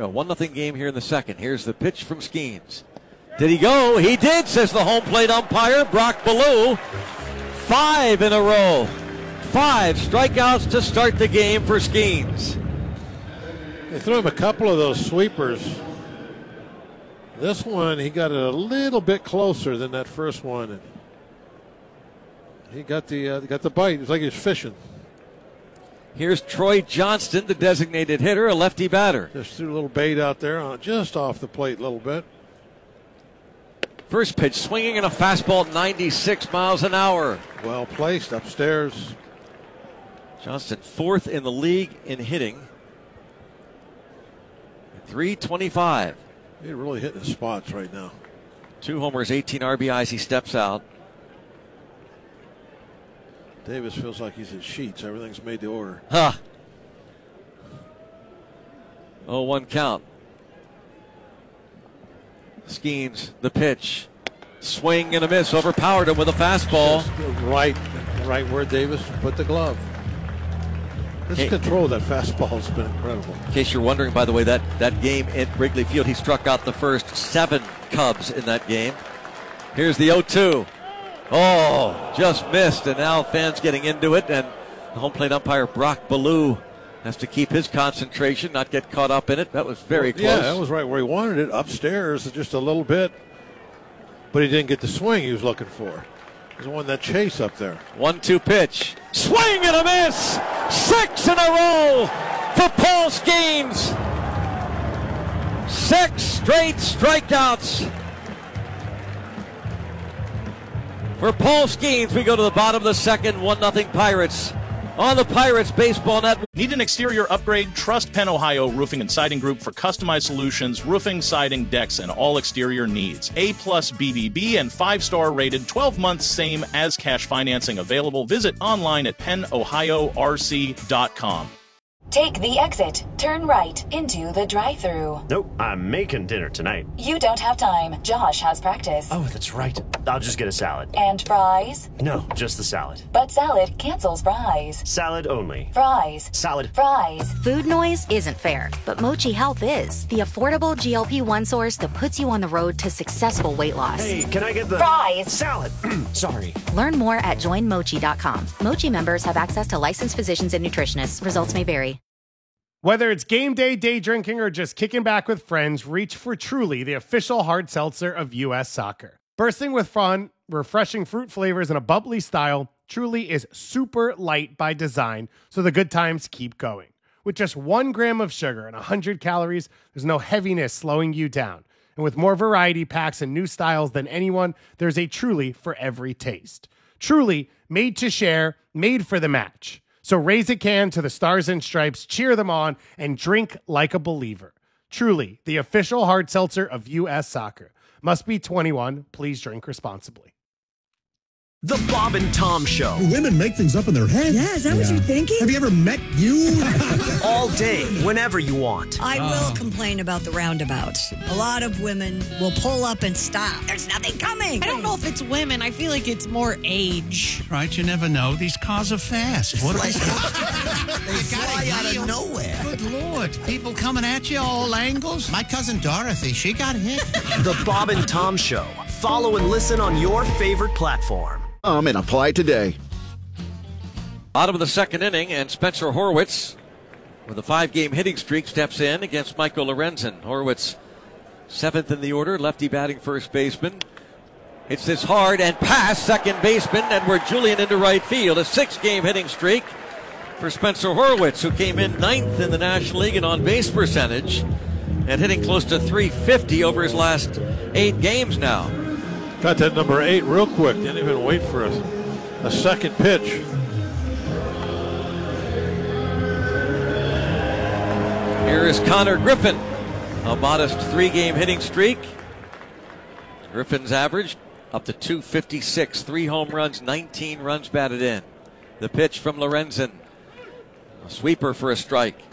1-0 game here in the second. Here's the pitch from Skeens. Did he go? He did, says the home plate umpire, Brock Ballou. 5 in a row. 5 strikeouts to start the game for Skeens. They threw him a couple of those sweepers. This one, he got it a little bit closer than that first one. And he got the bite. It was like he was fishing. Here's Troy Johnston, the designated hitter, a lefty batter. Just threw a little bait out there, just off the plate a little bit. First pitch, swinging in a fastball at 96 miles an hour. Well placed upstairs. Johnston 4th in the league in hitting. 325. He's really hitting his spots right now. 2 homers, 18 RBIs. He steps out. Davis feels like he's in sheets. Everything's made to order. 0-1 count. Skeens, the pitch. Swing and a miss. Overpowered him with a fastball. Right where Davis put the glove. His control of that fastball has been incredible. In case you're wondering, by the way, that game at Wrigley Field, he struck out the first 7 Cubs in that game. Here's the 0-2. Oh, just missed, and now fans getting into it, and the home plate umpire Brock Ballou has to keep his concentration, not get caught up in it. That was very close. Yeah, that was right where he wanted it, upstairs just a little bit. But he didn't get the swing he was looking for. He won that chase up there. 1-2 pitch. Swing and a miss! 6 in a row for Paul Skeens. 6 straight strikeouts for Paul Skeens. We go to the bottom of the second, 1-0 Pirates. On the Pirates Baseball Network. Need an exterior upgrade? Trust Penn Ohio Roofing and Siding Group for customized solutions, roofing, siding, decks, and all exterior needs. A+ BBB and 5-star rated, 12 months same as cash financing available. Visit online at pennohiorc.com. Take the exit. Turn right into the drive-thru. Nope, I'm making dinner tonight. You don't have time. Josh has practice. Oh, that's right. I'll just get a salad. And fries? No, just the salad. But salad cancels fries. Salad only. Fries. Salad. Fries. Food noise isn't fair, but Mochi Health is. The affordable GLP-1 source that puts you on the road to successful weight loss. Hey, can I get the fries? Salad. Sorry. Learn more at joinmochi.com. Mochi members have access to licensed physicians and nutritionists. Results may vary. Whether it's game day, day drinking, or just kicking back with friends, reach for Truly, the official hard seltzer of U.S. Soccer. Bursting with fun, refreshing fruit flavors, and a bubbly style, Truly is super light by design, so the good times keep going. With just 1 gram of sugar and 100 calories, there's no heaviness slowing you down. And with more variety packs and new styles than anyone, there's a Truly for every taste. Truly, made to share, made for the match. So raise a can to the Stars and Stripes, cheer them on, and drink like a believer. Truly, the official hard seltzer of U.S. Soccer. Must be 21. Please drink responsibly. The Bob and Tom Show. Women make things up in their head. Yeah, is that what you're thinking? Have you ever met you? All day, whenever you want. I will complain about the roundabouts. A lot of women will pull up and stop. There's nothing coming. I don't know if it's women. I feel like it's more age. Right, you never know. These cars are fast. What they fly out of nowhere. Good Lord. People coming at you all angles. My cousin Dorothy, she got hit. The Bob and Tom Show. Follow and listen on your favorite platform. And apply today. Bottom of the second inning, and Spencer Horwitz, with a 5-game hitting streak, steps in against Michael Lorenzen. Horwitz, 7th in the order, lefty batting first baseman. Hits this hard and past second baseman, and we're Julian into right field. A 6-game hitting streak for Spencer Horwitz, who came in 9th in the National League in on-base percentage and hitting close to .350 over his last 8 games now. Got that number 8 real quick. Didn't even wait for a second pitch. Here is Connor Griffin. A modest 3-game hitting streak. Griffin's average up to .256. 3 home runs, 19 runs batted in. The pitch from Lorenzen. A sweeper for a strike.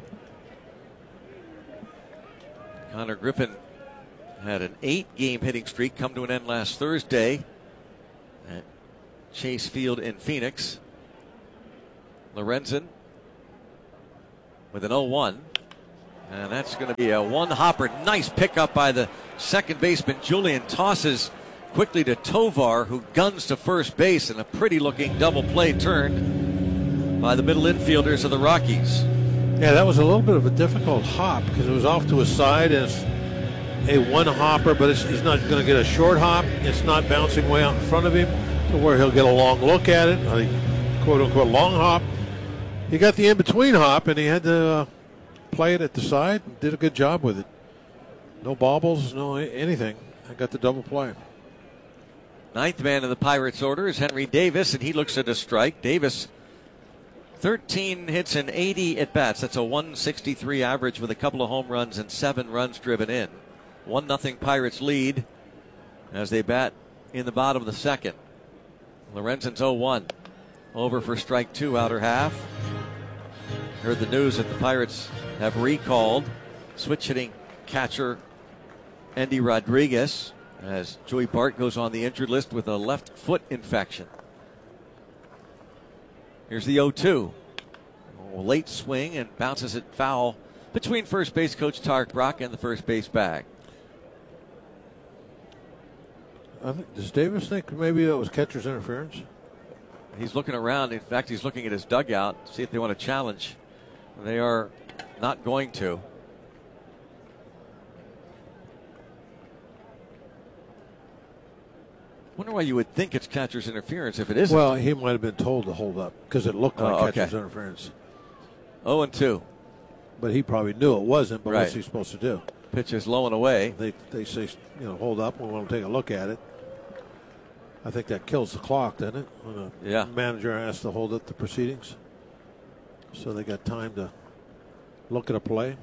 Connor Griffin had an 8-game hitting streak come to an end last Thursday at Chase Field in Phoenix. Lorenzen with an 0-1. And that's going to be a one-hopper. Nice pickup by the second baseman. Julian tosses quickly to Tovar, who guns to first base, and a pretty-looking double play turned by the middle infielders of the Rockies. Yeah, that was a little bit of a difficult hop because it was off to his side. It's a one-hopper, but he's not going to get a short hop. It's not bouncing way out in front of him to where he'll get a long look at it, a quote-unquote long hop. He got the in-between hop, and he had to play it at the side and did a good job with it. No bobbles, no anything. I got the double play. Ninth man in the Pirates order is Henry Davis, and he looks at a strike. Davis, 13 hits and 80 at-bats. That's a 163 average with a couple of home runs and 7 runs driven in. 1-0 Pirates lead as they bat in the bottom of the second. Lorenzen's 0-1. Over for strike 2, outer half. Heard the news that the Pirates have recalled switch hitting catcher Endy Rodriguez as Joey Bart goes on the injured list with a left foot infection. Here's the 0-2. Late swing and bounces it foul between first base coach Tarek Brock and the first base bag. Does Davis think maybe that was catcher's interference? He's looking around. In fact, he's looking at his dugout to see if they want to challenge. They are not going to. Wonder why you would think it's catcher's interference if it isn't. Well, he might have been told to hold up because it looked like catcher's interference. 0-2. But he probably knew it wasn't, but right. What's he supposed to do? Pitch is low and away. They say, hold up. We want to take a look at it. I think that kills the clock, doesn't it? When a manager has to hold up the proceedings. So they got time to look at a play.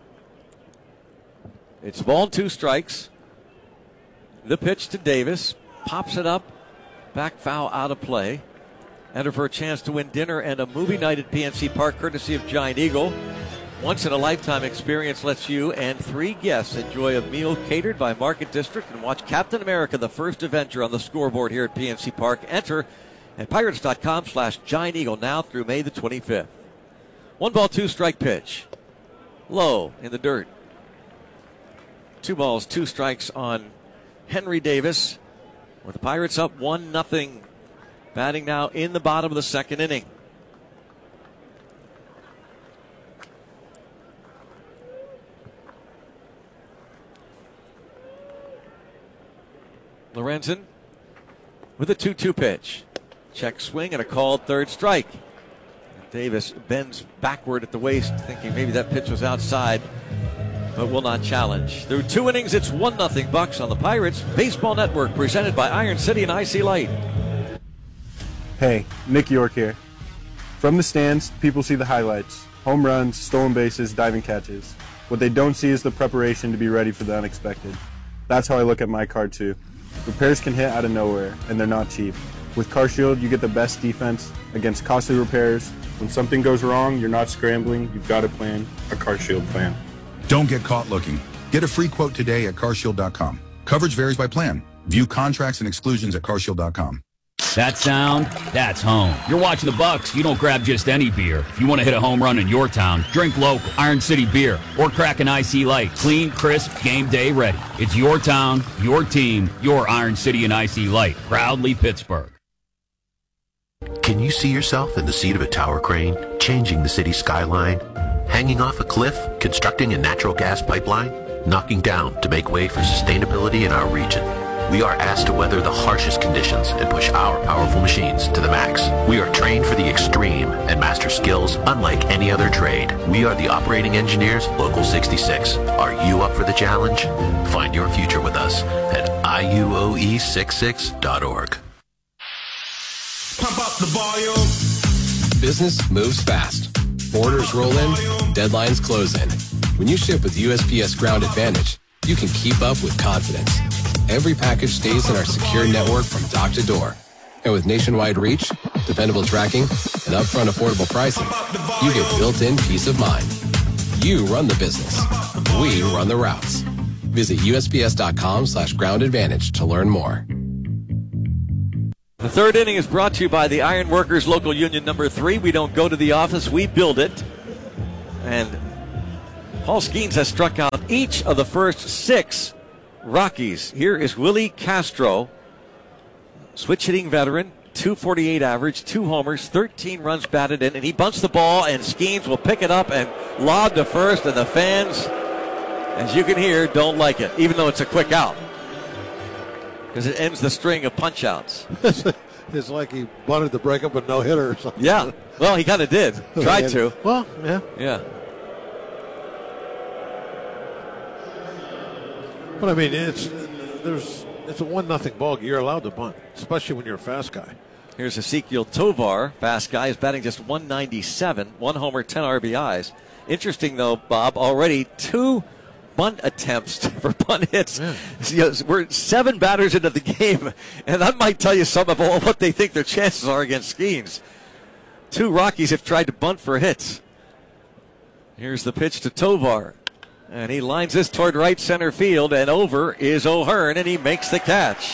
It's ball and 2 strikes. The pitch to Davis. Pops it up. Back foul out of play. Enter for a chance to win dinner and a movie night at PNC Park courtesy of Giant Eagle. Once in a lifetime experience lets you and 3 guests enjoy a meal catered by Market District and watch Captain America: The First Avenger on the scoreboard here at PNC Park. Enter at pirates.com/Giant Eagle now through May the 25th. 1-2 strike pitch. Low in the dirt. 2 balls, 2 strikes on Henry Davis. With the Pirates up 1-0. Batting now in the bottom of the second inning. Lorenzen with a 2-2 pitch. Check swing and a called third strike. Davis bends backward at the waist, thinking maybe that pitch was outside, but will not challenge. Through 2 innings, it's 1-0 Bucks on the Pirates. Baseball Network presented by Iron City and IC Light. Hey, Nick York here. From the stands, people see the highlights. Home runs, stolen bases, diving catches. What they don't see is the preparation to be ready for the unexpected. That's how I look at my car too. Repairs can hit out of nowhere, and they're not cheap. With CarShield, you get the best defense against costly repairs. When something goes wrong, you're not scrambling. You've got a plan, a CarShield plan. Don't get caught looking. Get a free quote today at carshield.com. Coverage varies by plan. View contracts and exclusions at carshield.com. That sound, that's home. You're watching the Bucks, you don't grab just any beer. If you want to hit a home run in your town, drink local, Iron City beer, or crack an IC Light. Clean, crisp, game day ready. It's your town, your team, your Iron City and IC Light. Proudly Pittsburgh. Can you see yourself in the seat of a tower crane, changing the city skyline? Hanging off a cliff, constructing a natural gas pipeline? Knocking down to make way for sustainability in our region? We are asked to weather the harshest conditions and push our powerful machines to the max. We are trained for the extreme and master skills unlike any other trade. We are the operating engineers, Local 66. Are you up for the challenge? Find your future with us at iuoe66.org. Pump up the volume. Business moves fast. Orders roll in, deadlines close in. When you ship with USPS Ground Advantage, you can keep up with confidence. Every package stays in our secure network from dock to door. And with nationwide reach, dependable tracking, and upfront affordable pricing, you get built-in peace of mind. You run the business. We run the routes. Visit USPS.com/Ground Advantage to learn more. The third inning is brought to you by the Iron Workers Local Union number 3. We don't go to the office, we build it. And Paul Skeens has struck out each of the first 6 Rockies. Here is Willie Castro, switch hitting veteran, 248 average, 2 homers, 13 runs batted in, and he bunts the ball, and Skeens will pick it up and lob to first, and the fans, as you can hear, don't like it, even though it's a quick out, because it ends the string of punch outs. It's like he wanted to break up a no-hitter or something. Yeah, well, he kind of did. Tried to. Well, yeah. Yeah. But I mean, it's a 1-0 ball game. You're allowed to bunt, especially when you're a fast guy. Here's Ezequiel Tovar, fast guy, is batting just 197, 1 homer, 10 RBIs. Interesting though, Bob, already 2 bunt attempts for bunt hits. Yeah. You know, we're 7 batters into the game, and that might tell you something about what they think their chances are against Skeens. 2 Rockies have tried to bunt for hits. Here's the pitch to Tovar. And he lines this toward right center field, and over is O'Hearn, and he makes the catch.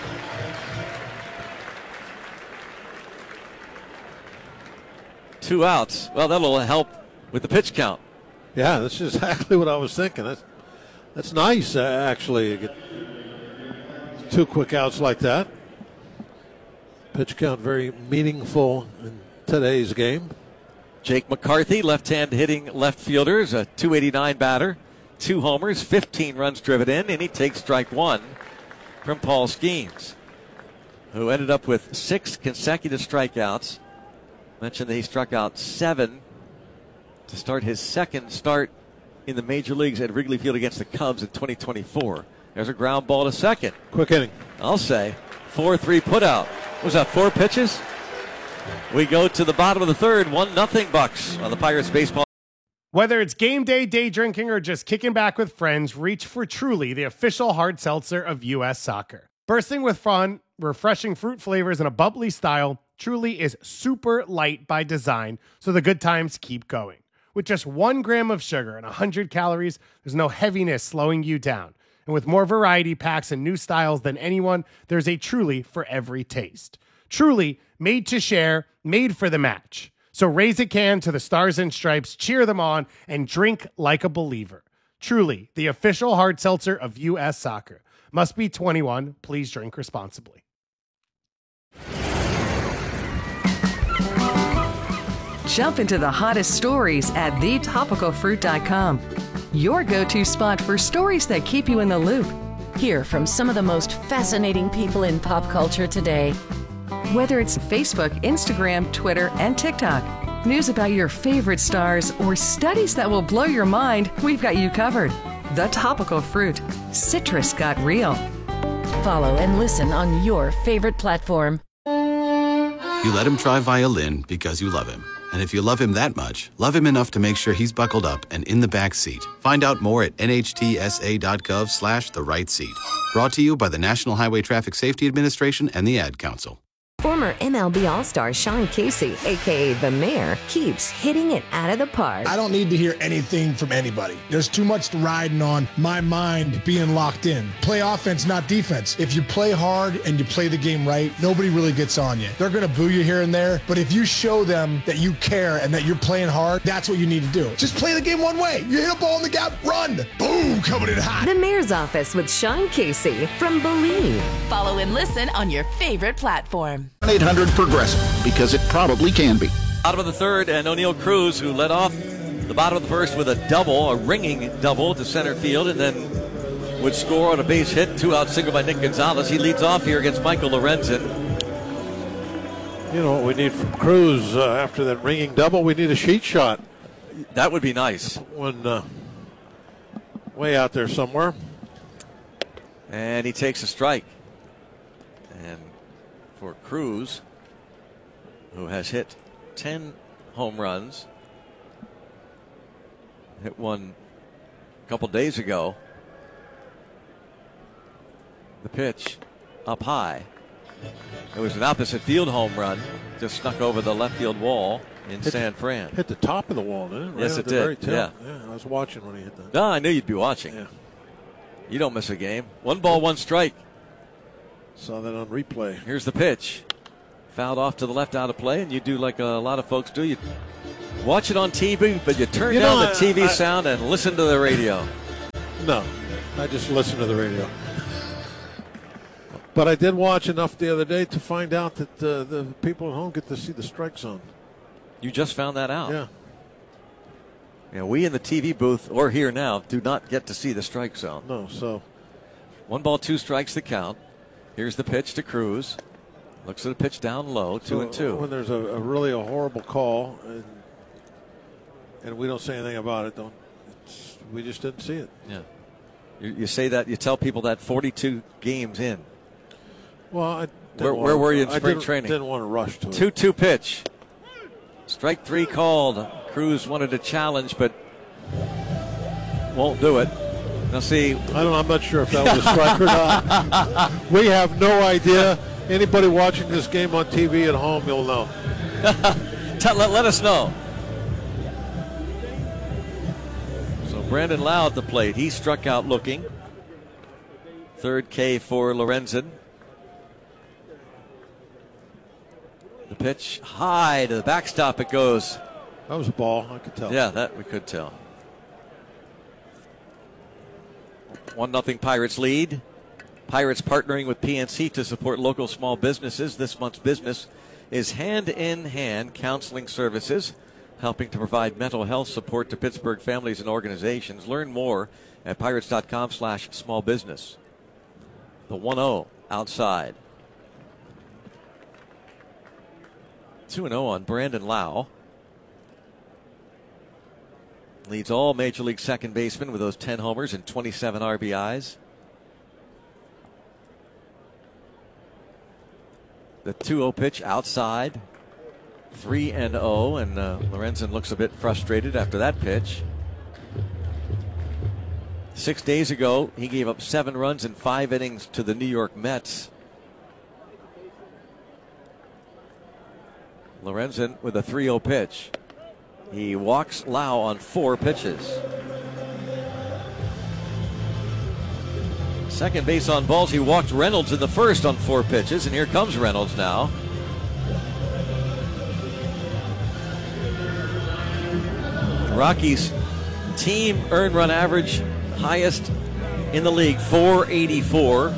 Two outs. Well, that'll help with the pitch count. Yeah, that's exactly what I was thinking. That's nice, actually. Get 2 quick outs like that. Pitch count very meaningful in today's game. Jake McCarthy, left-hand hitting left fielder, is a 289 batter, 2 homers, 15 runs driven in, and he takes strike 1 from Paul Skeens, who ended up with 6 consecutive strikeouts. Mentioned that he struck out 7 to start his second start in the major leagues at Wrigley Field against the Cubs in 2024. There's a ground ball to second. Quick inning. I'll say 4-3 put out. Was that 4 pitches? We go to the bottom of the third, 1-0 Bucks on the Pirates baseball. Whether it's game day, day drinking, or just kicking back with friends, reach for Truly, the official hard seltzer of U.S. Soccer. Bursting with fun, refreshing fruit flavors, and a bubbly style, Truly is super light by design, so the good times keep going. With just 1 gram of sugar and 100 calories, there's no heaviness slowing you down. And with more variety packs and new styles than anyone, there's a Truly for every taste. Truly, made to share, made for the match. So raise a can to the Stars and Stripes, cheer them on, and drink like a believer. Truly, the official hard seltzer of U.S. Soccer. Must be 21. Please drink responsibly. Jump into the hottest stories at thetopicalfruit.com. Your go-to spot for stories that keep you in the loop. Hear from some of the most fascinating people in pop culture today. Whether it's Facebook, Instagram, Twitter, and TikTok, news about your favorite stars, or studies that will blow your mind, we've got you covered. The Topical Fruit. Citrus got real. Follow and listen on your favorite platform. You let him try violin because you love him. And if you love him that much, love him enough to make sure he's buckled up and in the back seat. Find out more at nhtsa.gov/the right seat. Brought to you by the National Highway Traffic Safety Administration and the Ad Council. Former MLB All-Star Sean Casey, a.k.a. The Mayor, keeps hitting it out of the park. I don't need to hear anything from anybody. There's too much riding on my mind being locked in. Play offense, not defense. If you play hard and you play the game right, nobody really gets on you. They're going to boo you here and there, but if you show them that you care and that you're playing hard, that's what you need to do. Just play the game one way. You hit a ball in the gap, run. Boom, coming in hot. The Mayor's Office with Sean Casey from Believe. Follow and listen on your favorite platform. 1-800-PROGRESSIVE, because it probably can be. Bottom of the third, and O'Neill Cruz, who led off the bottom of the first with a double, a ringing double to center field, and then would score on a base hit, 2-out single by Nick Gonzalez. He leads off here against Michael Lorenzen. You know what we need from Cruz after that ringing double? We need a sheet shot. That would be nice. One way out there somewhere. And he takes a strike. And for Cruz, who has hit 10 home runs, hit one a couple days ago. The pitch up high. It was an opposite field home run, just snuck over the left field wall in San Fran. Hit the top of the wall, didn't it? Right, yes, it did. Yeah, I was watching when he hit that. No, I knew you'd be watching. Yeah. You don't miss a game. 1-1 strike. Saw that on replay. Here's the pitch. Fouled off to the left, out of play, and you do like a lot of folks do. You Watch it on TV, but you turn down the TV sound and listen to the radio. No, I just listen to the radio. But I did watch enough the other day to find out that the people at home get to see the strike zone. You just found that out? Yeah. Yeah, we in the TV booth, or here now, do not get to see the strike zone. No, so. 1 ball, 2 strikes the count. Here's the pitch to Cruz. Looks at the pitch down low, 2-2. When there's a really horrible call, and we don't say anything about it, we just didn't see it. Yeah. You say that, you tell people that 42 games in. Well, where were you in spring training? Didn't want to rush to it. 2-2 pitch. Strike 3 called. Cruz wanted to challenge, but won't do it. Now see, I'm not sure if that was a strike or not. We have no idea. Anybody watching this game on TV at home, you'll know. Let us know. So Brandon Lau at the plate. He struck out looking. Third K for Lorenzen. The pitch high to the backstop it goes. That was a ball, I could tell. Yeah, that we could tell. 1-0 Pirates lead. Pirates partnering with PNC to support local small businesses. This month's business is Hand in Hand Counseling Services, helping to provide mental health support to Pittsburgh families and organizations. Learn more at pirates.com/smallbusiness. The 1-0 outside. 2-0 on Brandon Lau. Leads all Major League second basemen with those 10 homers and 27 RBIs. The 2-0 pitch outside. 3-0, and Lorenzen looks a bit frustrated after that pitch. 6 days ago, he gave up 7 runs in 5 innings to the New York Mets. Lorenzen with a 3-0 pitch. He walks Lau on 4 pitches. Second base on balls. He walked Reynolds in the first on 4 pitches, and here comes Reynolds now. Rockies' team earned run average highest in the league, 484.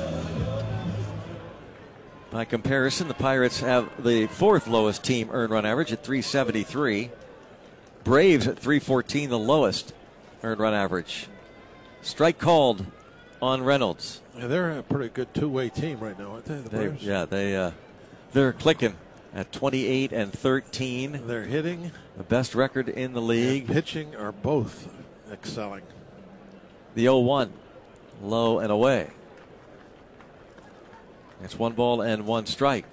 By comparison, the Pirates have the 4th lowest team earned run average at 373. Braves at 314, the lowest earned run average. Strike called on Reynolds. Yeah, they're a pretty good two-way team right now, aren't they? The Braves? They're clicking at 28-13. They're hitting. The best record in the league. And pitching are both excelling. The 0-1, low and away. It's 1 ball and 1 strike.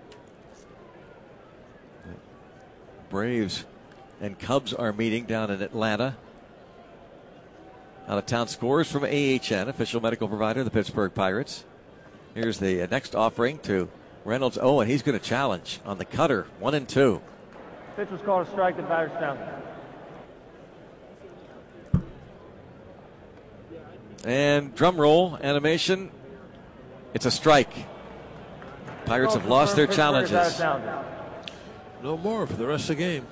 Braves and Cubs are meeting down in Atlanta. Out of town scores from AHN, official medical provider of the Pittsburgh Pirates. Here's the next offering to Reynolds. Oh, and he's going to challenge on the cutter. 1-2. Pitch was called a strike. The batter's down. And drum roll animation. It's a strike. Pirates have lost their challenges. No more for the rest of the game.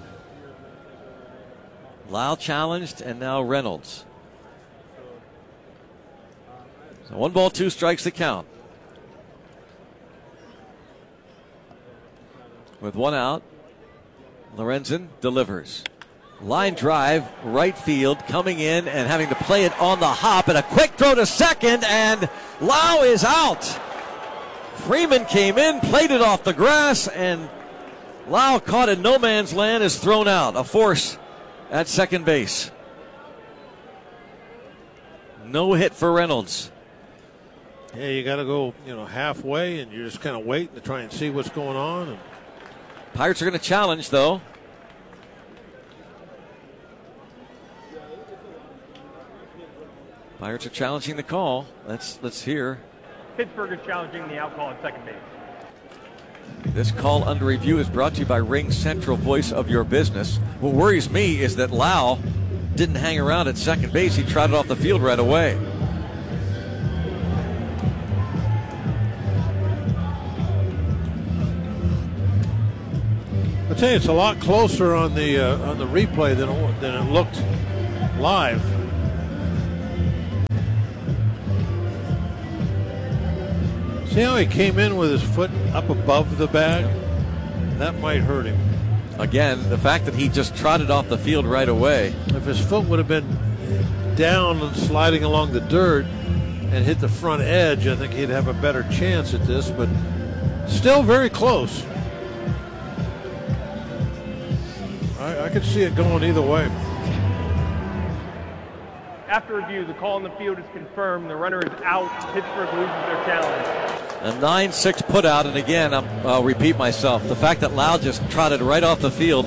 Lau challenged, and now Reynolds. So 1 ball, 2 strikes the count. With 1 out, Lorenzen delivers. Line drive, right field, coming in and having to play it on the hop, and a quick throw to second, and Lau is out. Freeman came in, played it off the grass, and Lau, caught in no man's land, is thrown out. A force at second base. No hit for Reynolds. Yeah, you got to go, halfway, and you're just kind of waiting to try and see what's going on. And Pirates are going to challenge, though. Pirates are challenging the call. Let's hear. Pittsburgh is challenging the out call at second base. This call under review is brought to you by Ring Central, voice of your business. What worries me is that Lau didn't hang around at second base. He trotted off the field right away. tell you, it's a lot closer on the replay than it looked live. See how he came in with his foot up above the bag? That might hurt him. Again, the fact that he just trotted off the field right away. If his foot would have been down and sliding along the dirt and hit the front edge, I think he'd have a better chance at this, but still very close. I could see it going either way. After review, the call on the field is confirmed. The runner is out. Pittsburgh loses their challenge. A 9-6 putout, and again, I'll repeat myself. The fact that Lau just trotted right off the field,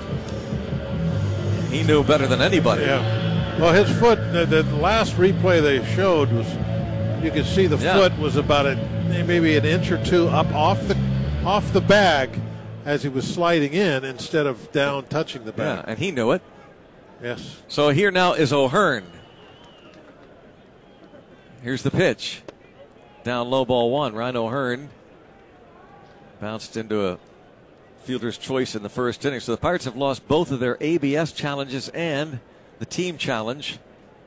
he knew better than anybody. Yeah. Well, his foot, the last replay they showed was, you could see the foot was about maybe an inch or two up off the bag as he was sliding in instead of down touching the bag. Yeah, and he knew it. Yes. So here now is O'Hearn. Here's the pitch. Down low, ball one. Ryan O'Hearn bounced into a fielder's choice in the first inning. So the Pirates have lost both of their ABS challenges and the team challenge.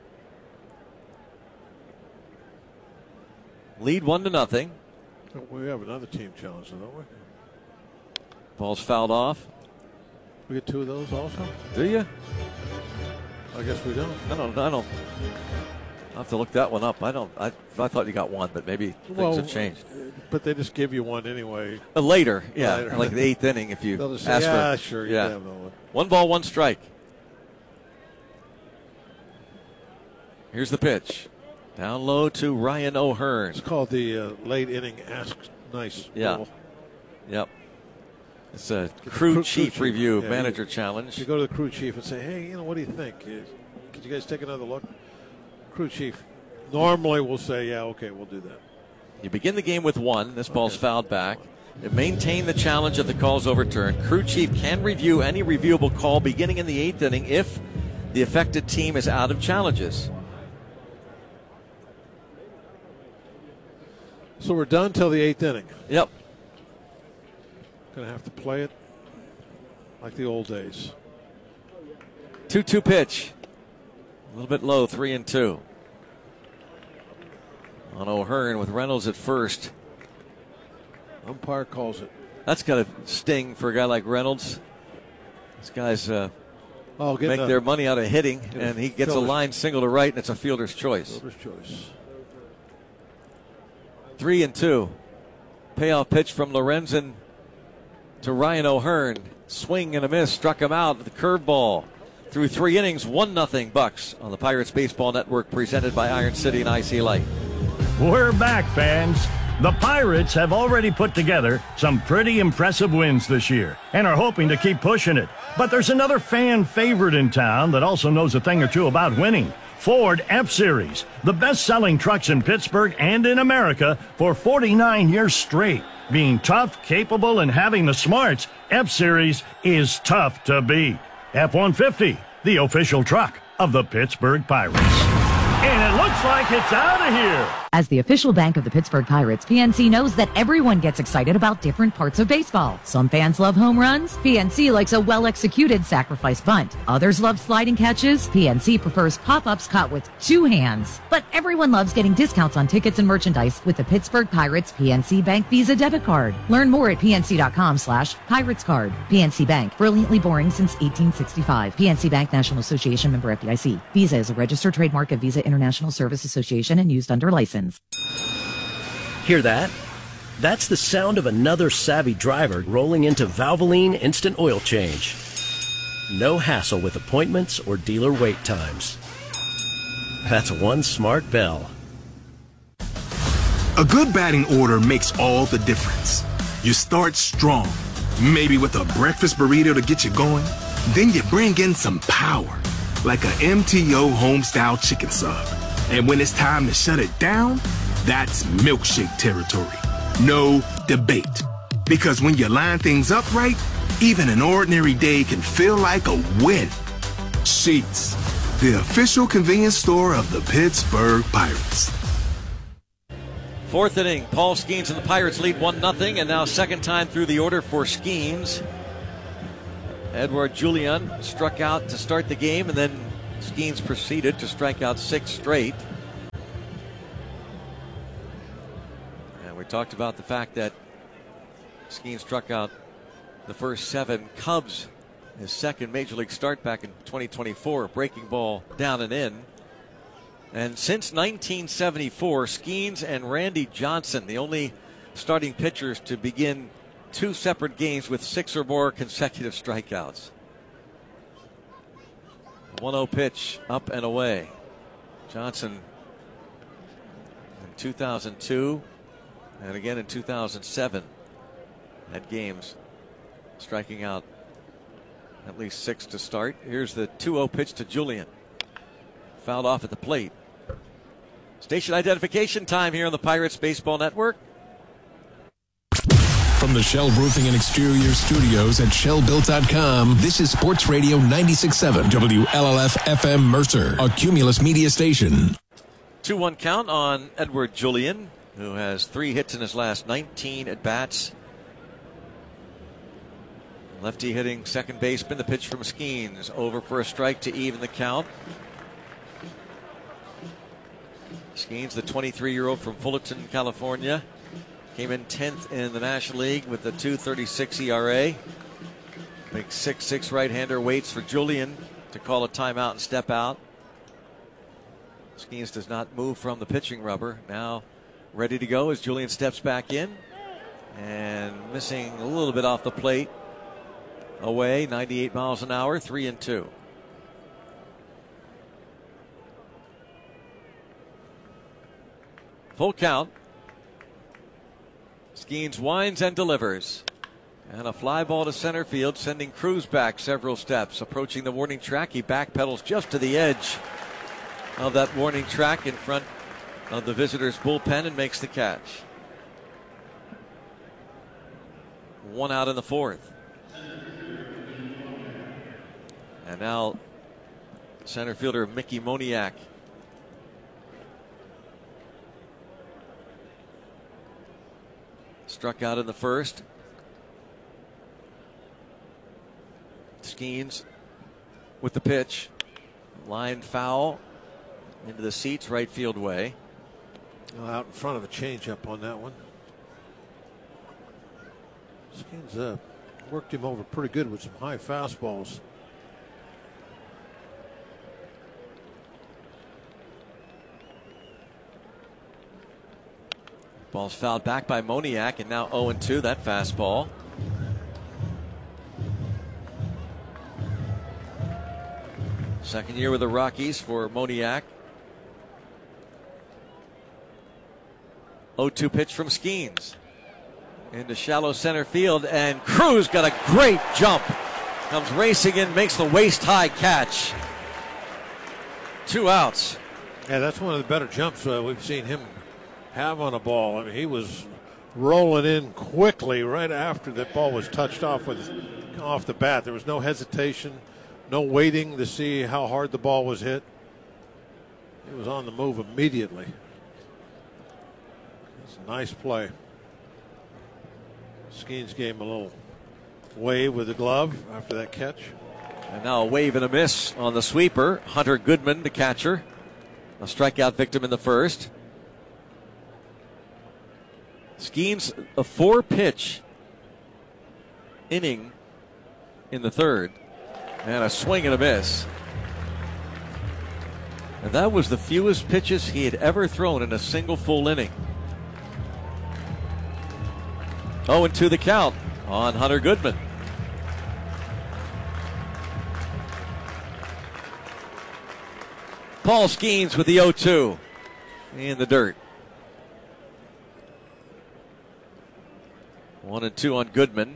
Lead 1-0. We have another team challenge, don't we? Ball's fouled off. We get two of those also? Do you? I guess we don't. I don't. I'll have to look that one up. I thought you got one, but maybe things have changed. But they just give you one anyway. Later, like the 8th inning if you they'll just ask say, for. Sure, you can have that one. 1 ball, 1 strike. Here's the pitch. Down low to Ryan O'Hearn. It's called the late inning ask nice. Yeah. Rule. Yep. It's a crew chief review manager challenge. You go to the crew chief and say, hey, what do you think? Could you guys take another look? Crew chief normally will say, yeah, okay, we'll do that. You begin the game with 1. This ball's fouled back. To maintain the challenge if the call's overturned, crew chief can review any reviewable call beginning in the 8th inning if the affected team is out of challenges. So we're done till the 8th inning. Yep. Going to have to play it like the old days. 2-2 pitch. A little bit low, 3-2. On O'Hearn with Reynolds at first. Umpire calls it. That's got to sting for a guy like Reynolds. These guys make their money out of hitting, and he gets a line single to right, and it's a fielder's choice. Fielder's choice. 3-2. Payoff pitch from Lorenzen to Ryan O'Hearn. Swing and a miss, struck him out with the curveball. Through 3 innings, 1-0 Bucks on the Pirates Baseball Network, presented by Iron City and IC Light. We're back, fans. The Pirates have already put together some pretty impressive wins this year and are hoping to keep pushing it. But there's another fan favorite in town that also knows a thing or two about winning. Ford F-Series, the best-selling trucks in Pittsburgh and in America for 49 years straight. Being tough, capable, and having the smarts, F-Series is tough to beat. F-150, the official truck of the Pittsburgh Pirates. And it looks like it's out of here. As the official bank of the Pittsburgh Pirates, PNC knows that everyone gets excited about different parts of baseball. Some fans love home runs. PNC likes a well-executed sacrifice bunt. Others love sliding catches. PNC prefers pop-ups caught with 2 hands. But everyone loves getting discounts on tickets and merchandise with the Pittsburgh Pirates PNC Bank Visa debit card. Learn more at pnc.com/Pirates card. PNC Bank, brilliantly boring since 1865. PNC Bank, National Association, member FDIC. Visa is a registered trademark of Visa International Service Association and used under license. Hear that? That's the sound of another savvy driver rolling into Valvoline Instant Oil Change. No hassle with appointments or dealer wait times. That's one smart bell. A good batting order makes all the difference. You start strong, maybe with a breakfast burrito to get you going. Then you bring in some power, like a MTO Homestyle Chicken Sub. And when it's time to shut it down, that's milkshake territory. No debate. Because when you line things up right, even an ordinary day can feel like a win. Sheetz, the official convenience store of the Pittsburgh Pirates. 4th inning, Paul Skeens and the Pirates lead 1-0, and now second time through the order for Skeens. Edouard Julien struck out to start the game, and then Skeens proceeded to strike out 6 straight. And we talked about the fact that Skeens struck out the first 7 Cubs, his second major league start back in 2024, breaking ball down and in. And since 1974, Skeens and Randy Johnson, the only starting pitchers to begin 2 separate games with 6 or more consecutive strikeouts. 1-0 pitch, up and away. Johnson in 2002 and again in 2007 had games striking out at least 6 to start. Here's the 2-0 pitch to Julien. Fouled off at the plate. Station identification time here on the Pirates Baseball Network. From the Shell Roofing and Exterior Studios at shellbuilt.com, this is Sports Radio 96.7 WLLF FM Mercer, a Cumulus media station. 2-1 count on Edouard Julien, who has 3 hits in his last 19 at-bats. Lefty hitting second baseman. The pitch from Skeens. Over for a strike to even the count. Skeens, the 23-year-old from Fullerton, California, came in 10th in the National League with a 2.36 ERA. Big 6'6" right-hander waits for Julien to call a timeout and step out. Skeens does not move from the pitching rubber. Now ready to go as Julien steps back in. And missing a little bit off the plate. Away, 98 miles an hour, 3-2. Full count. Skeens winds and delivers. And a fly ball to center field, sending Cruz back several steps. Approaching the warning track, he backpedals just to the edge of that warning track in front of the visitors' bullpen and makes the catch. 1 out in the 4th. And now center fielder Mickey Moniak. Struck out in the first. Skeens with the pitch. Line foul into the seats, right field way. Out in front of a changeup on that one. Skeens worked him over pretty good with some high fastballs. Ball's fouled back by Moniak, and now 0-2, that fastball. Second year with the Rockies for Moniak. 0-2 pitch from Skeens. Into shallow center field, and Cruz got a great jump. Comes racing in, makes the waist-high catch. 2 outs. Yeah, that's one of the better jumps we've seen him have on a ball. I mean, he was rolling in quickly right after that ball was touched off the bat. There was no hesitation, no waiting to see how hard the ball was hit. He was on the move immediately. It's a nice play. Skeens gave him a little wave with the glove after that catch. And now a wave and a miss on the sweeper. Hunter Goodman, the catcher, a strikeout victim in the first. Skeens, a 4-pitch inning in the third, and a swing and a miss. And that was the fewest pitches he had ever thrown in a single full inning. 0-2 the count on Hunter Goodman. Paul Skeens with the 0-2 in the dirt. 1-2 on Goodman,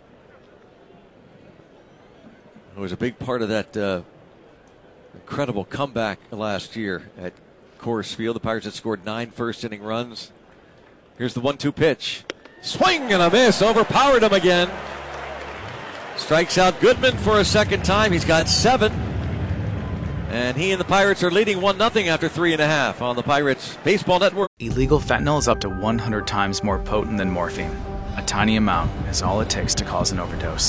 who was a big part of that incredible comeback last year at Coors Field. The Pirates had scored 9 first-inning runs. Here's the 1-2 pitch. Swing and a miss. Overpowered him again. Strikes out Goodman for a second time. He's got 7. And he and the Pirates are leading 1-0 after 3.5 on the Pirates Baseball Network. Illegal fentanyl is up to 100 times more potent than morphine. A tiny amount is all it takes to cause an overdose.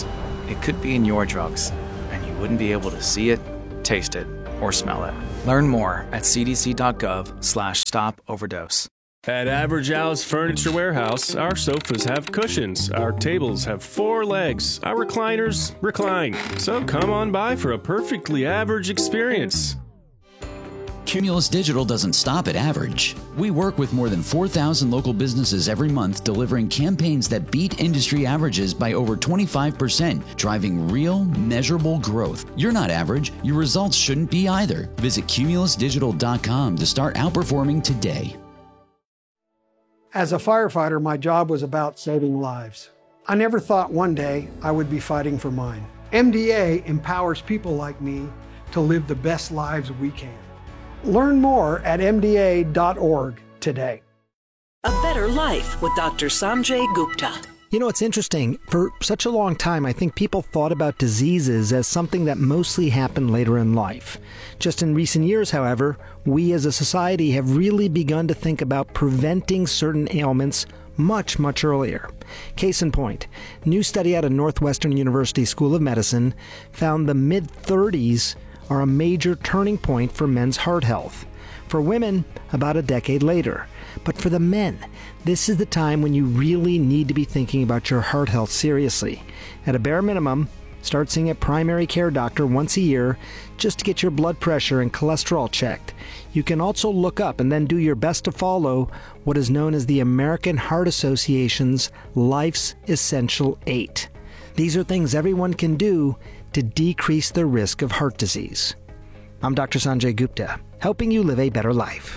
it could be in your drugs, and you wouldn't be able to see it, taste it, or smell it. Learn more at cdc.gov/stop-overdose. At Average Al's Furniture Warehouse, our sofas have cushions, our tables have 4 legs, our recliners recline. So come on by for a perfectly average experience. Cumulus Digital doesn't stop at average. We work with more than 4,000 local businesses every month, delivering campaigns that beat industry averages by over 25%, driving real, measurable growth. You're not average. Your results shouldn't be either. Visit cumulusdigital.com to start outperforming today. As a firefighter, my job was about saving lives. I never thought one day I would be fighting for mine. MDA empowers people like me to live the best lives we can. Learn more at MDA.org today. A Better Life with Dr. Sanjay Gupta. You know, it's interesting. For such a long time, I think people thought about diseases as something that mostly happened later in life. Just in recent years, however, we as a society have really begun to think about preventing certain ailments much, much earlier. Case in point, new study out of Northwestern University School of Medicine found the mid-30s are a major turning point for men's heart health. For women, about a decade later. But for the men, this is the time when you really need to be thinking about your heart health seriously. At a bare minimum, start seeing a primary care doctor once a year just to get your blood pressure and cholesterol checked. You can also look up and then do your best to follow what is known as the American Heart Association's Life's Essential 8. These are things everyone can do to decrease the risk of heart disease. I'm Dr. Sanjay Gupta, helping you live a better life.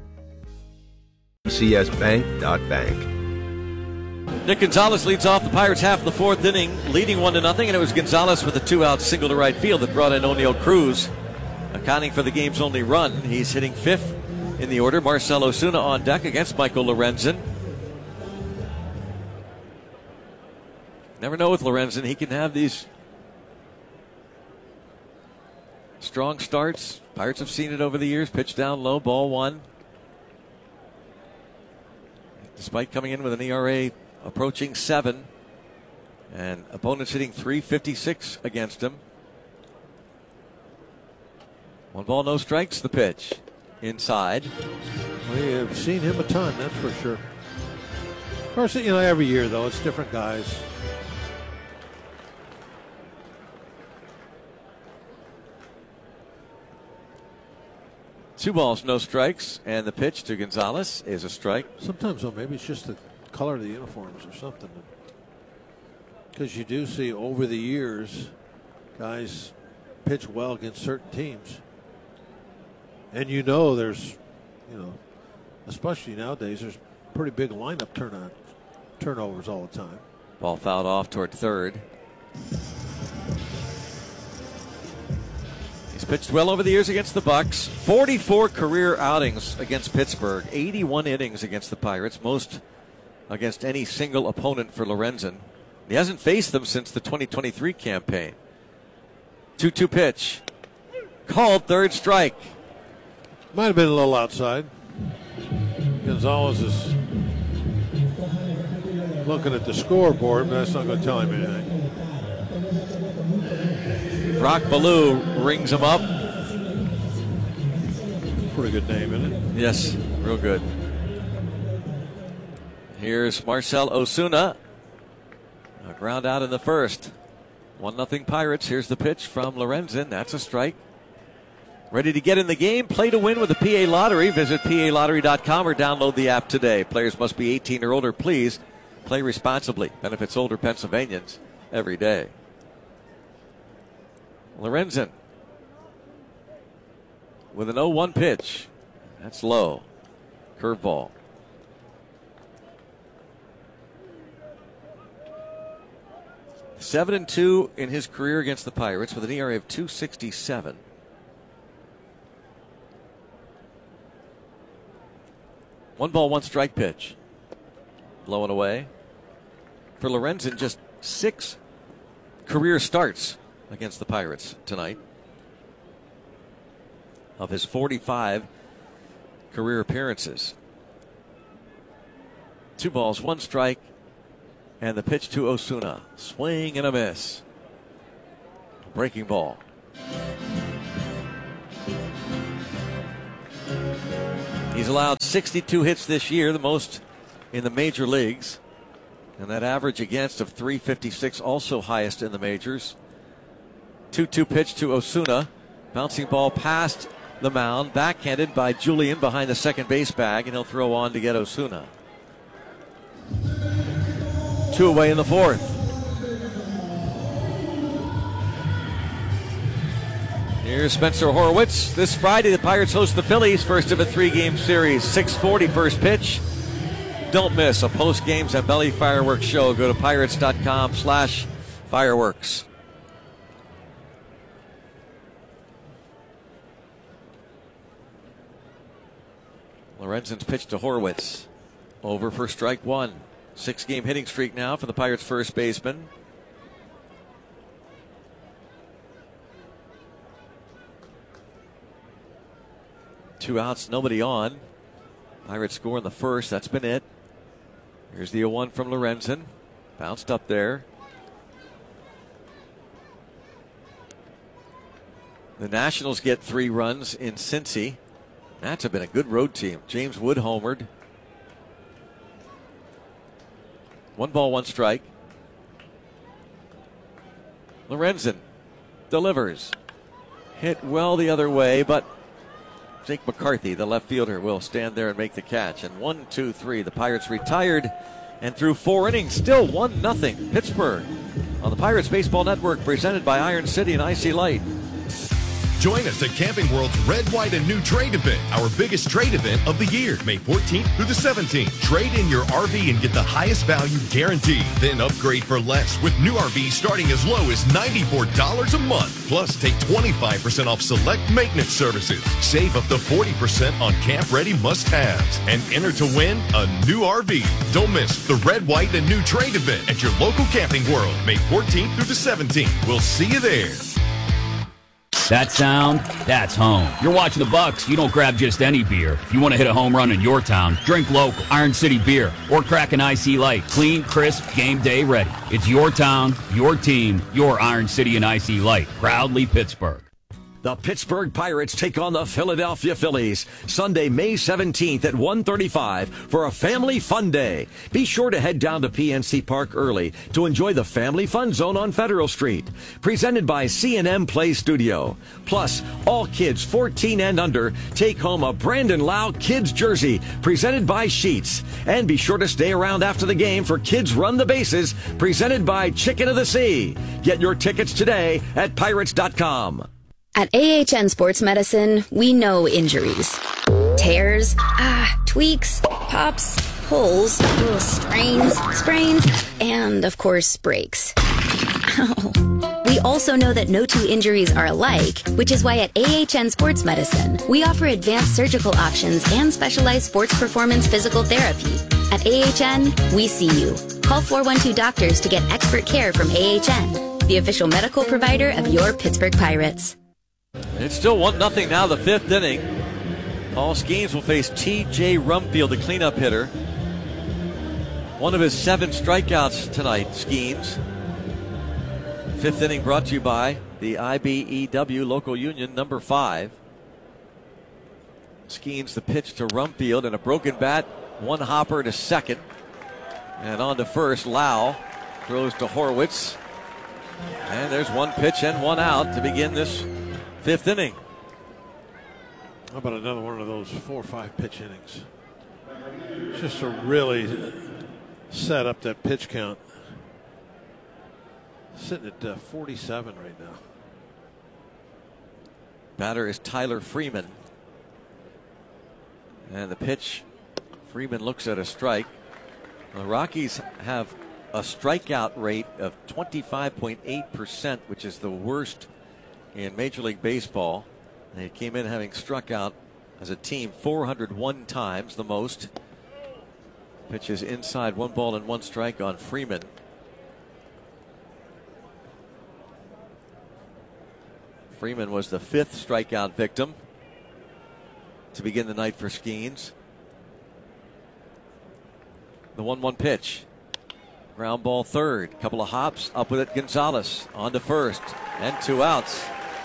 csbank.bank. Nick Gonzalez leads off the Pirates half of the 4th inning, leading 1-0, and it was Gonzalez with a 2-out single to right field that brought in O'Neill Cruz, accounting for the game's only run. He's hitting 5th in the order. Marcell Ozuna on deck against Michael Lorenzen. Never know with Lorenzen. He can have these strong starts. Pirates have seen it over the years. Pitch down low, ball 1. Despite coming in with an ERA approaching 7, and opponents hitting .356 against him. 1 ball, no strikes, the pitch. Inside. We have seen him a ton, that's for sure. Of course, you know, every year, though, it's different guys. Two balls, no strikes, and the pitch to Gonzalez is a strike. Sometimes, though, maybe it's just the color of the uniforms or something. Because you do see over the years guys pitch well against certain teams. And you know there's, you know, especially nowadays, there's pretty big lineup turnovers all the time. Ball fouled off toward third. He's pitched well over the years against the Bucks. 44 career outings against Pittsburgh. 81 innings against the Pirates, most against any single opponent for Lorenzen. He hasn't faced them since the 2023 campaign. 2-2 pitch. Called, third strike. Might have been a little outside. Gonzalez is looking at the scoreboard, but that's not going to tell him anything. Brock Ballou rings him up. Pretty good name, isn't it? Yes, real good. Here's Marcell Ozuna. A ground out in the first. 1-0 Pirates. Here's the pitch from Lorenzen. That's a strike. Ready to get in the game? Play to win with the PA Lottery. Visit PALottery.com or download the app today. Players must be 18 or older. Please play responsibly. Benefits older Pennsylvanians every day. Lorenzen with an 0-1 pitch. That's low. Curveball. .7-2 in his career against the Pirates with an ERA of .267. One ball, one strike pitch. Low and away. For Lorenzen, just 6 career starts against the Pirates tonight. Of his 45 career appearances. 2 balls, 1 strike, and the pitch to Ozuna. Swing and a miss. Breaking ball. He's allowed 62 hits this year, the most in the major leagues. And that average against of 356, also highest in the majors. 2-2 pitch to Osuna. Bouncing ball past the mound, backhanded by Julian behind the second base bag, and he'll throw on to get Osuna. 2 away in the fourth. Here's Spencer Horwitz. This Friday, the Pirates host the Phillies, first of a 3-game series. 6:40 first pitch. Don't miss a post-game Zambelli fireworks show. Go to pirates.com/fireworks. Lorenzen's pitch to Horwitz. Over for strike one. 6-game hitting streak now for the Pirates first baseman. Two outs, nobody on. Pirates score in the first. That's been it. Here's the 0-1 from Lorenzen. Bounced up there. The Nationals get 3 runs in Cincy. Nats have been a good road team. James Wood homered. 1 ball, 1 strike. Lorenzen delivers. Hit well the other way, but Jake McCarthy, the left fielder, will stand there and make the catch. And 1-2-3, the Pirates retired and through 4 innings, still 1-0 Pittsburgh on the Pirates Baseball Network, presented by Iron City and IC Light. Join us at Camping World's Red, White, and New Trade event, our biggest trade event of the year, May 14th through the 17th. Trade in your RV and get the highest value guaranteed. Then upgrade for less with new RVs starting as low as $94 a month. Plus, take 25% off select maintenance services. Save up to 40% on camp-ready must-haves. And enter to win a new RV. Don't miss the Red, White, and New Trade event at your local Camping World, May 14th through the 17th. We'll see you there. That sound, that's home. You're watching the Bucks, you don't grab just any beer. If you want to hit a home run in your town, drink local, Iron City beer, or crack an IC Light. Clean, crisp, game day ready. It's your town, your team, your Iron City and IC Light. Proudly Pittsburgh. The Pittsburgh Pirates take on the Philadelphia Phillies Sunday, May 17th at 1:35 for a family fun day. Be sure to head down to PNC Park early to enjoy the Family Fun Zone on Federal Street. Presented by C&M Play Studio. Plus, all kids 14 and under take home a Brandon Lau Kids jersey presented by Sheets. And be sure to stay around after the game for Kids Run the Bases presented by Chicken of the Sea. Get your tickets today at pirates.com. At AHN Sports Medicine, we know injuries. Tears, tweaks, pops, pulls, strains, sprains, and of course, breaks. We also know that no 2 injuries are alike, which is why at AHN Sports Medicine, we offer advanced surgical options and specialized sports performance physical therapy. At AHN, we see you. Call 412-DOCTORS to get expert care from AHN, the official medical provider of your Pittsburgh Pirates. It's still 1-0 now, the 5th inning. Paul Skeens will face T.J. Rumfield, the cleanup hitter. One of his 7 strikeouts tonight, Skeens. 5th inning brought to you by the IBEW Local Union number 5. Skeens the pitch to Rumfield and a broken bat. 1 hopper to second. And on to first, Lau throws to Horwitz. And there's 1 pitch and 1 out to begin this 5th inning. How about another one of those 4 or 5 pitch innings? Just to really set up that pitch count. Sitting at 47 right now. Batter is Tyler Freeman. And the pitch, Freeman looks at a strike. The Rockies have a strikeout rate of 25.8%, which is the worst in Major League Baseball. They came in having struck out as a team 401 times, the most. Pitches inside, 1 ball and 1 strike on Freeman. Freeman was the 5th strikeout victim to begin the night for Skeens. The 1-1 pitch. Ground ball third. Couple of hops. Up with it, Gonzalez. On to first. And 2 outs.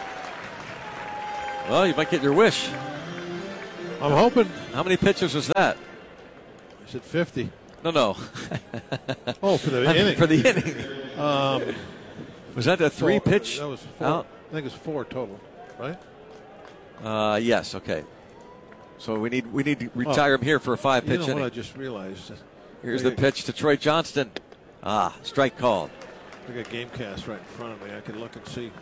Well, you might get your wish. I'm hoping. How many pitches was that? I said 50. No. Oh, for the inning. For the inning. Was that a 3-pitch? That was 4. Out? I think it's 4 total, right? Yes. Okay. So we need to retire him here for a 5-pitch inning. inning. What I just realized. Here's the pitch to Troy Johnston. Strike called. I got Gamecast right in front of me. I can look and see.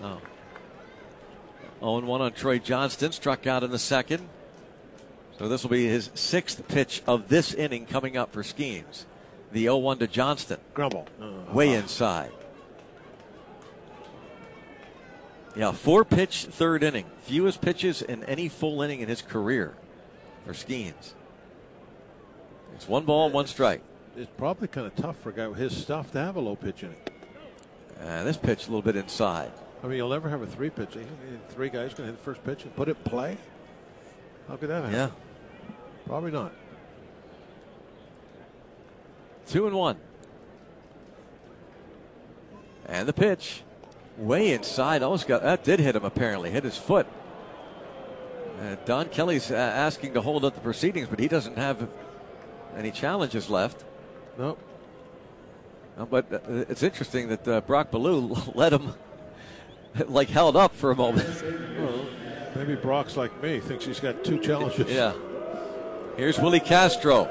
0-1 on Troy Johnston. Struck out in the second. So this will be his 6th pitch of this inning coming up for Skeens. The 0-1 to Johnston. Ground ball. Way inside. Yeah, 4-pitch third inning. Fewest pitches in any full inning in his career for Skeens. It's 1 ball, 1 strike. It's probably kind of tough for a guy with his stuff to have a low pitch inning. This pitch a little bit inside. I mean, you'll never have a 3-pitch. 3 guys going to hit the first pitch and put it in play? How could that happen? Yeah. Probably not. 2-1. And the pitch. Way inside. Almost got that. Did hit him apparently. Hit his foot. Don Kelly's asking to hold up the proceedings, but he doesn't have any challenges left. Nope. No, but it's interesting that Brock Ballou let him held up for a moment. Well, maybe Brock's like me, thinks he's got 2 challenges. Yeah. Here's Willie Castro.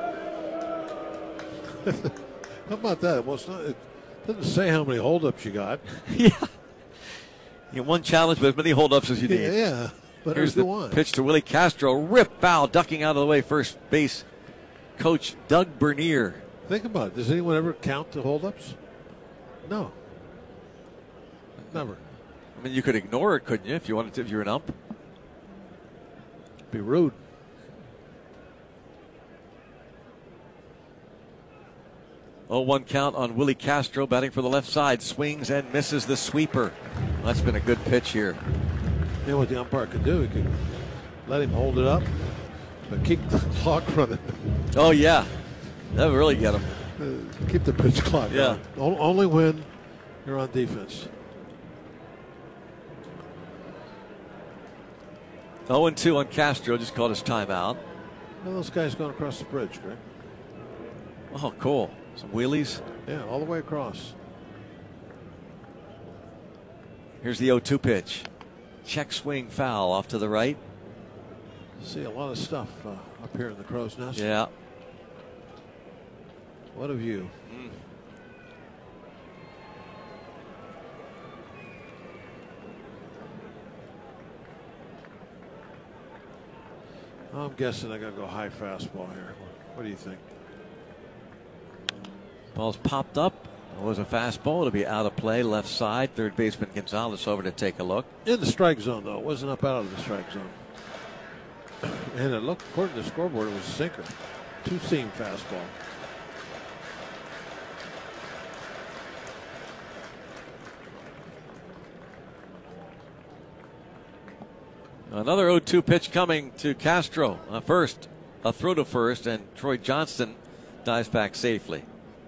How about that? Well, it doesn't say how many holdups you got. Yeah. You 1 challenge, but as many holdups as you need. Yeah. But here's the one. Pitch to Willie Castro. Rip foul, ducking out of the way. First base coach Doug Bernier. Think about it. Does anyone ever count the holdups? No. Never. I mean, you could ignore it, couldn't you, if you wanted to, if you're an ump? Be rude. Oh, 1 count on Willie Castro, batting for the left side. Swings and misses the sweeper. That's been a good pitch here. You know what the umpire could do? He could let him hold it up, but keep the clock running. Oh, yeah. That would really get him. Keep the pitch clock running. Only when you're on defense. 0-2 on Castro. Just called his timeout. Well, those guys going across the bridge, Greg. Oh, cool. Some wheelies. Yeah, all the way across. Here's the 0-2 pitch. Check swing foul off to the right. See a lot of stuff up here in the crow's nest. Yeah. What a view. I'm guessing I got to go high fastball here. What do you think? Ball's popped up. It was a fastball. It'll be out of play, left side. Third baseman Gonzalez over to take a look. In the strike zone, though. It wasn't up out of the strike zone. And it looked, according to the scoreboard, it was a sinker. 2-seam fastball. Another 0-2 pitch coming to Castro. First, a throw to first, and Troy Johnston dives back safely.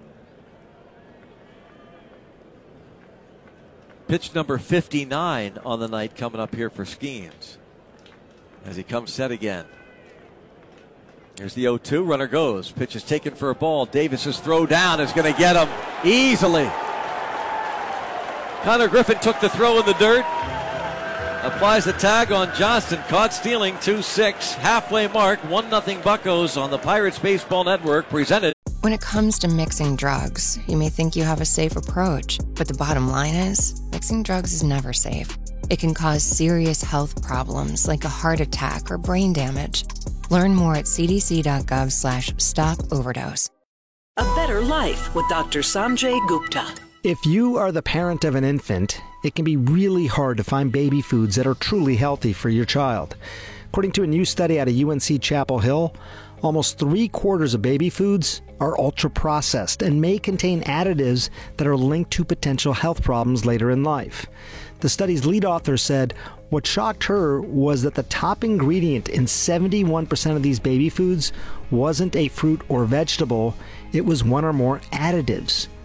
Pitch number 59 on the night coming up here for Skeens as he comes set again. Here's the 0-2. Runner goes. Pitch is taken for a ball. Davis's throw down is going to get him easily. Connor Griffin took the throw in the dirt. Applies the tag on Johnston. Caught stealing. 2-6. Halfway mark. 1-0 Buccos on the Pirates Baseball Network. Presented. When it comes to mixing drugs, you may think you have a safe approach, but the bottom line is, mixing drugs is never safe. It can cause serious health problems like a heart attack or brain damage. Learn more at cdc.gov/stop-overdose. A better life with Dr. Sanjay Gupta. If you are the parent of an infant, it can be really hard to find baby foods that are truly healthy for your child. According to a new study out of UNC Chapel Hill, almost 3/4 of baby foods are ultra-processed and may contain additives that are linked to potential health problems later in life. The study's lead author said what shocked her was that the top ingredient in 71% of these baby foods wasn't a fruit or vegetable, it was one or more additives.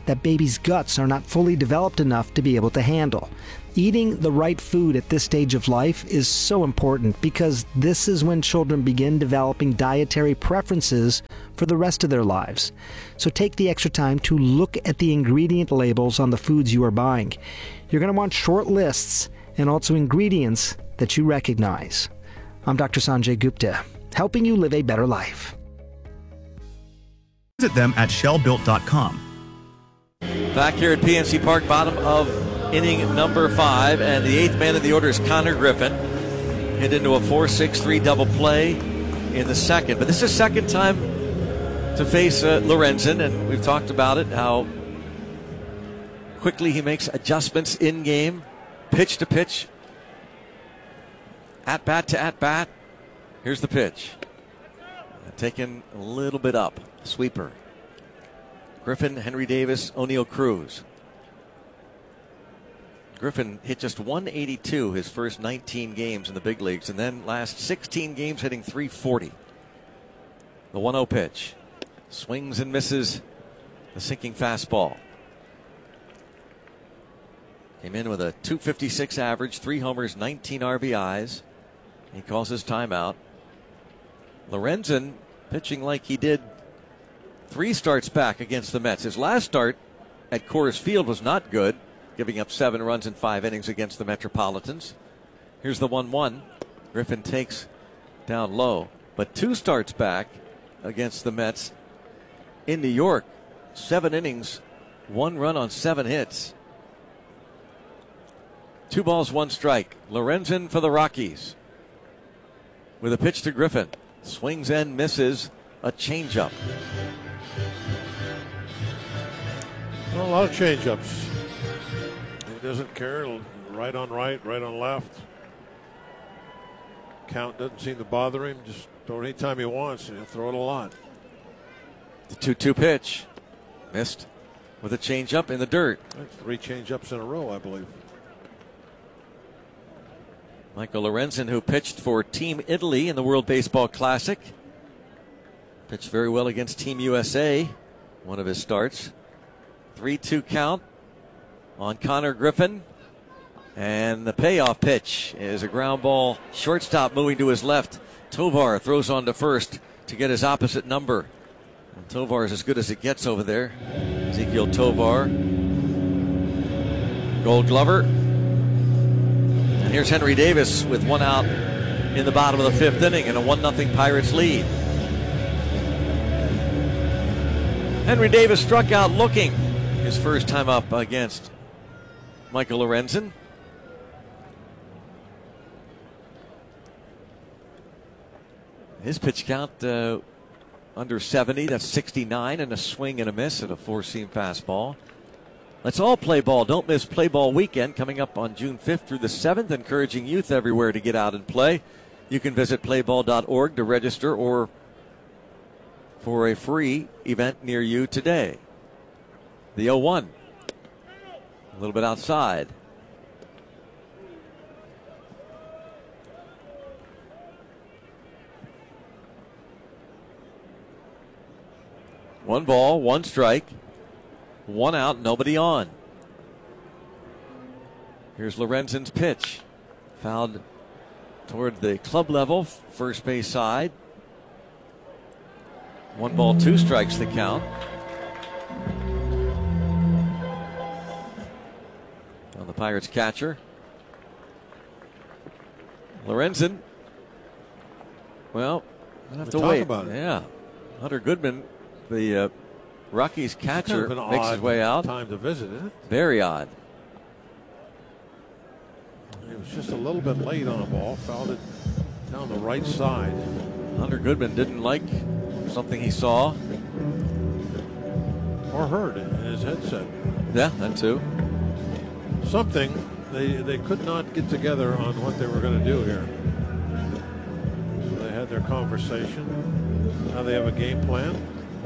that babies' guts are not fully developed enough to be able to handle. Eating the right food at this stage of life is so important because this is when children begin developing dietary preferences for the rest of their lives. So take the extra time to look at the ingredient labels on the foods you are buying. You're going to want short lists and also ingredients that you recognize. I'm Dr. Sanjay Gupta, helping you live a better life. Visit them at shellbuilt.com. Back here at PNC Park, bottom of inning number 5, and the 8th man in the order is Connor Griffin. Hit into a 4-6-3 double play in the second. But this is second time to face Lorenzen, and we've talked about it, how quickly he makes adjustments in game, pitch to pitch, at bat to at bat. Here's the pitch. Taken a little bit up. Sweeper. Griffin, Henry Davis, O'Neill Cruz. Griffin hit just 182 his first 19 games in the big leagues, and then last 16 games hitting 340. The 1-0 pitch. Swings and misses the sinking fastball. Came in with a .256 average, 3 homers, 19 RBIs. He calls his timeout. Lorenzen pitching like he did 3 starts back against the Mets. His last start at Coors Field was not good, giving up 7 runs in 5 innings against the Metropolitans. Here's the 1-1. Griffin takes down low. But 2 starts back against the Mets in New York. 7 innings, 1 run on 7 hits. 2 balls, 1 strike. Lorenzen for the Rockies. With a pitch to Griffin. Swings and misses a changeup. A lot of changeups. He doesn't care. Right on right, right on left. Count doesn't seem to bother him. Just throw it anytime he wants, and he'll throw it a lot. The 2-2 pitch. Missed with a changeup in the dirt. That's 3 changeups in a row, I believe. Michael Lorenzen, who pitched for Team Italy in the World Baseball Classic. Pitched very well against Team USA, one of his starts. 3-2 count on Connor Griffin. And the payoff pitch is a ground ball. Shortstop moving to his left. Tovar throws on to first to get his opposite number. And Tovar is as good as it gets over there. Ezequiel Tovar. Gold Glover. And here's Henry Davis with 1 out in the bottom of the 5th inning and a 1-0 Pirates lead. Henry Davis struck out looking his first time up against Michael Lorenzen. His pitch count under 70. That's 69 and a swing and a miss at a 4-seam fastball. Let's all play ball. Don't miss Play Ball Weekend coming up on June 5th through the 7th, encouraging youth everywhere to get out and play. You can visit playball.org to register or for a free event near you today. The 0-1. A little bit outside. One ball, 1 strike, 1 out, nobody on. Here's Lorenzen's pitch. Fouled toward the club level, first base side. 1 ball, 2 strikes the count. On the Pirates catcher. Lorenzen. Well, we'll have to wait. About it. Yeah. Hunter Goodman, the Rockies catcher, kind of makes his way out. Time to visit, isn't it? Very odd. He was just a little bit late on a ball. Fouled it down the right side. Hunter Goodman didn't like something he saw. Or heard in his headset. Yeah, that too. Something. They could not get together on what they were going to do here. So they had their conversation. Now they have a game plan.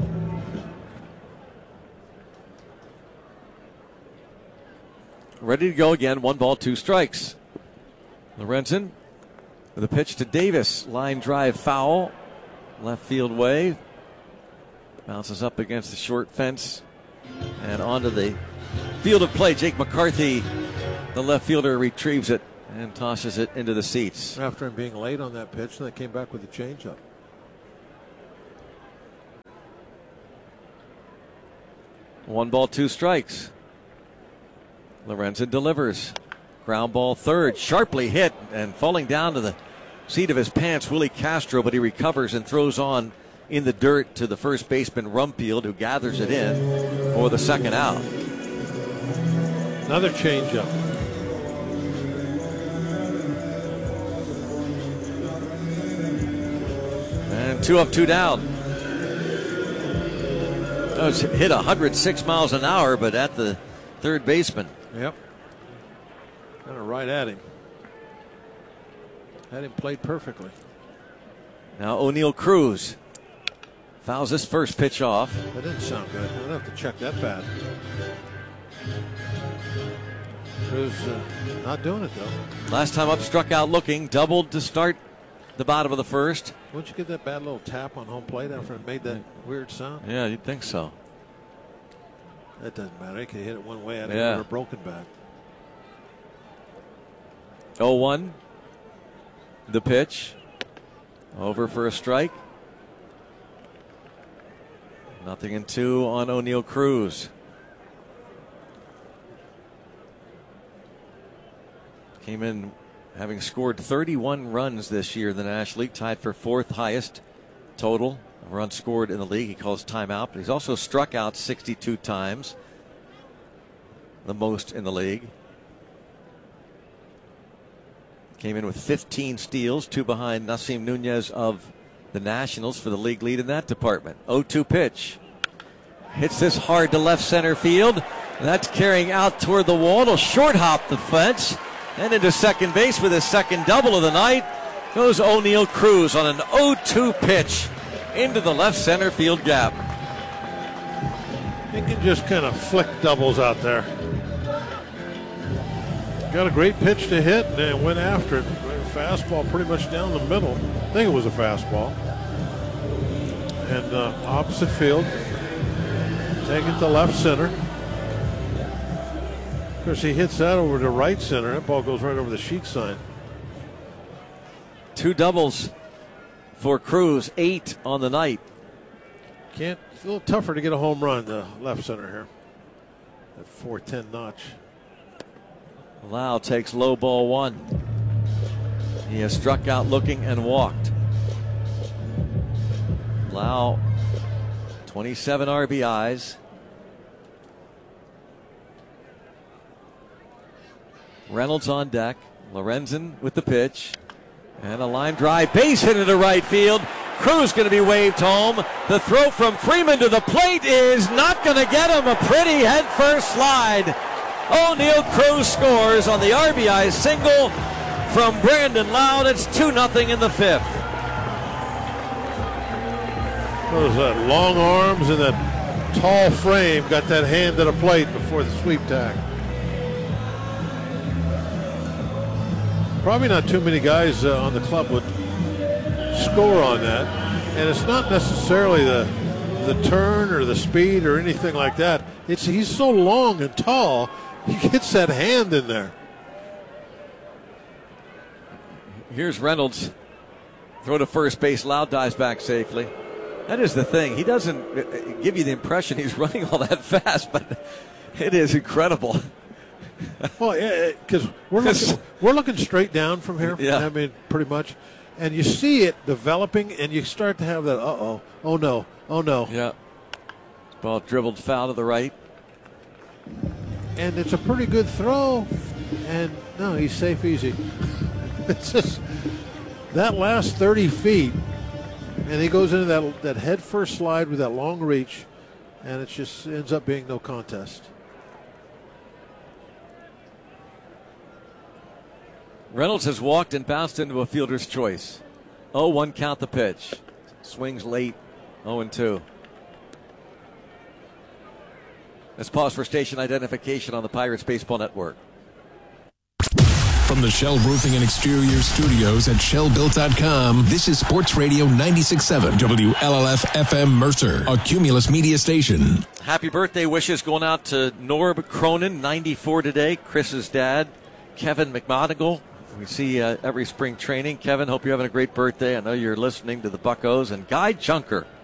Ready to go again. 1 ball, 2 strikes. Lorenzen with a pitch to Davis. Line drive foul. Left field way. Bounces up against the short fence And onto the field of play. Jake McCarthy, the left fielder, retrieves it and tosses it into the seats. After him being late on that pitch, and they came back with a changeup. One ball, two strikes. Lorenzen delivers. Ground ball third, sharply hit and falling down to the seat of his pants, Willie Castro, but he recovers and throws on in the dirt to the first baseman Rumfield, who gathers it in for the second out. Another changeup. And 2 up, 2 down. That was hit 106 miles an hour, but at the third baseman. Yep. Kind of right at him. Had him played perfectly. Now O'Neill Cruz fouls this first pitch off. That didn't sound good. I don't have to check that bad. Cruz not doing it, though. Last time up, struck out looking, doubled to start the bottom of the first. Wouldn't you get that bad little tap on home plate after it made that weird sound? Yeah, you'd think so. That doesn't matter. He could hit it one way out of a broken bat. 0-1. The pitch. Over for a strike. 0-2 on O'Neill Cruz. Came in having scored 31 runs this year in the National League, tied for fourth highest total of runs scored in the league. He calls timeout, but he's also struck out 62 times, the most in the league. Came in with 15 steals, 2 behind Nasim Nunez of the Nationals for the league lead in that department. 0-2 pitch. Hits this hard to left center field. And that's carrying out toward the wall. It'll short hop the fence and into second base with his second double of the night. Goes O'Neill Cruz on an 0-2 pitch into the left center field gap. He can just kind of flick doubles out there. Got a great pitch to hit and went after it. Fastball pretty much down the middle. I think it was a fastball. And opposite field. Take it to left center. Of course, he hits that over to right center. That ball goes right over the sheet sign. 2 doubles for Cruz, 8 on the night. It's a little tougher to get a home run to left center here. That 410 notch. Lau takes low ball 1. He has struck out looking and walked. Lau, 27 RBIs. Reynolds on deck. Lorenzen with the pitch. And a line drive, base hit into right field. Cruz going to be waved home. The throw from Freeman to the plate is not going to get him. A pretty head first slide. O'Neill Cruz scores on the RBI single from Brandon Loud. It's 2-0 in the fifth. Those long arms and that tall frame got that hand to the plate before the sweep tack. Probably not too many guys on the club would score on that. And it's not necessarily the turn or the speed or anything like that. He's so long and tall, he gets that hand in there. Here's Reynolds. Throw to first base. Loud dives back safely. That is the thing. He doesn't give you the impression he's running all that fast, but it is incredible. Well, yeah, because we're looking straight down from here. Yeah. I mean, pretty much. And you see it developing, and you start to have that, oh no. Yeah. Ball dribbled foul to the right. And it's a pretty good throw. And no, he's safe easy. It's just that last 30 feet, and he goes into that head first slide with that long reach, and it just ends up being no contest. Reynolds has walked and bounced into a fielder's choice. 0-1 count the pitch. Swings late. 0-2. Let's pause for station identification on the Pirates Baseball Network. From the Shell Roofing and Exterior Studios at shellbuilt.com, this is Sports Radio 96.7 WLLF FM Mercer, a Cumulus media station. Happy birthday wishes going out to Norb Cronin, 94 today. Chris's dad, Kevin McMonigal. We see every spring training. Kevin, hope you're having a great birthday. I know you're listening to the Buccos. And Guy Junker,